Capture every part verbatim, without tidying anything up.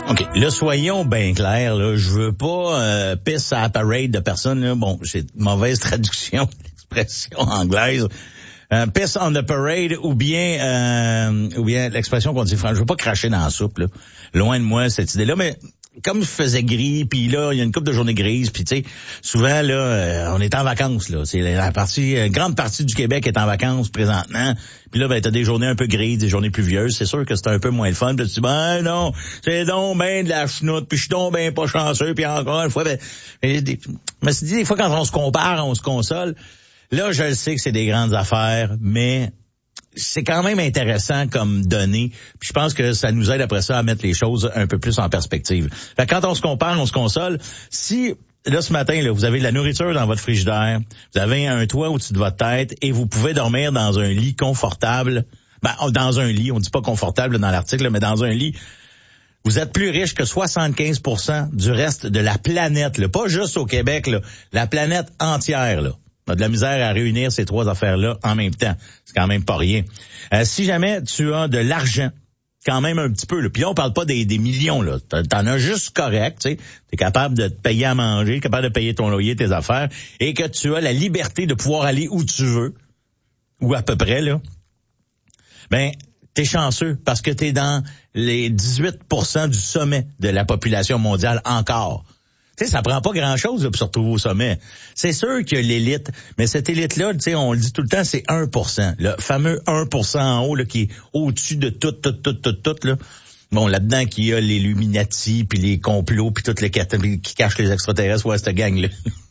OK, là, soyons bien clairs, là. Je veux pas euh, piss à la parade de personne, là. Bon, c'est une mauvaise traduction d'expression anglaise. Euh, piss on the parade ou bien euh, ou bien l'expression qu'on dit franchement, je veux pas cracher dans la soupe, là. Loin de moi, cette idée-là, mais comme il faisait gris, puis là, il y a une couple de journées grises, puis tu sais, souvent, là, euh, on est en vacances, là. C'est la partie, une grande partie du Québec est en vacances présentement. Puis là, ben, t'as des journées un peu grises, des journées pluvieuses. C'est sûr que c'est un peu moins le fun. Puis tu dis, ben non, c'est donc ben de la chenoute, puis je suis donc ben pas chanceux, puis encore une fois, ben, je me suis dit, des fois, quand on se compare, on se console. Là, je le sais que c'est des grandes affaires, mais c'est quand même intéressant comme donnée. Puis je pense que ça nous aide après ça à mettre les choses un peu plus en perspective. Fait que quand on se compare, on se console. Si, là, ce matin, là, vous avez de la nourriture dans votre frigidaire, vous avez un toit au-dessus de votre tête et vous pouvez dormir dans un lit confortable, ben, dans un lit, on dit pas confortable dans l'article, mais dans un lit, vous êtes plus riche que soixante-quinze pour cent du reste de la planète, là. Pas juste au Québec, là, la planète entière, là. On a de la misère à réunir ces trois affaires-là en même temps. C'est quand même pas rien. Euh, si jamais tu as de l'argent, quand même un petit peu, là. Puis là, on parle pas des, des millions, là. T'en as juste correct, tu sais. T'es capable de te payer à manger, capable de payer ton loyer, tes affaires, et que tu as la liberté de pouvoir aller où tu veux, ou à peu près, là. Ben, t'es chanceux, parce que t'es dans les dix-huit pour cent du sommet de la population mondiale encore. Tu sais, ça prend pas grand-chose là, pour se retrouver au sommet. C'est sûr qu'il y a l'élite, mais cette élite-là, tu sais, on le dit tout le temps, c'est un pour cent. Le fameux un pour cent en haut, là, qui est au-dessus de tout, tout, tout, tout, tout, là. Bon, là-dedans, qu'il y a les Illuminati, puis les complots, puis toutes les qui cachent les extraterrestres, ouais, cette gang-là.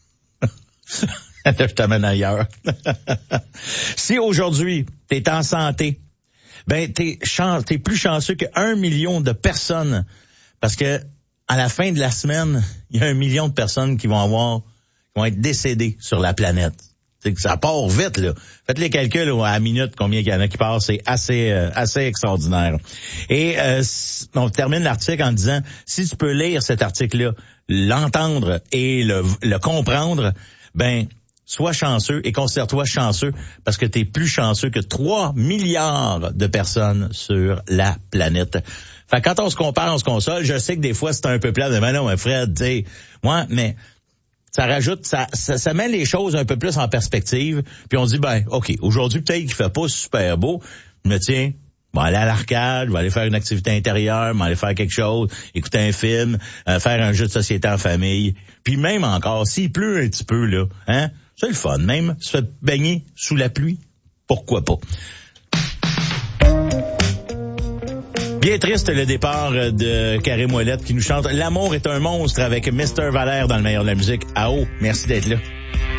Je t'amène ailleurs. Si aujourd'hui, t'es en santé, ben, t'es, chan- t'es plus chanceux qu'un million de personnes, parce que à la fin de la semaine, il y a un million de personnes qui vont avoir, qui vont être décédées sur la planète. C'est que ça part vite, là. Faites les calculs là, à la minute, combien il y en a qui passent, c'est assez euh, assez extraordinaire. Et euh, on termine l'article en disant, si tu peux lire cet article-là, l'entendre et le, le comprendre, ben, sois chanceux et considère-toi chanceux parce que t'es plus chanceux que trois milliards de personnes sur la planète. Fait que quand on se compare, on se console. Je sais que des fois, c'est un peu plat de mais non, mais Fred, tu sais, moi, mais ça rajoute, ça, ça, ça met les choses un peu plus en perspective. Puis on dit, ben, OK, aujourd'hui, peut-être qu'il fait pas super beau, mais tiens, je vais aller à l'arcade, je vais aller faire une activité intérieure, je vais aller faire quelque chose, écouter un film, euh, faire un jeu de société en famille. Puis même encore, s'il pleut un petit peu, là, hein, c'est le fun. Même se fait baigner sous la pluie, pourquoi pas? Bien triste le départ de Carré Moellette qui nous chante « L'amour est un monstre » avec mister Valère dans le meilleur de la musique. Ah oh, merci d'être là.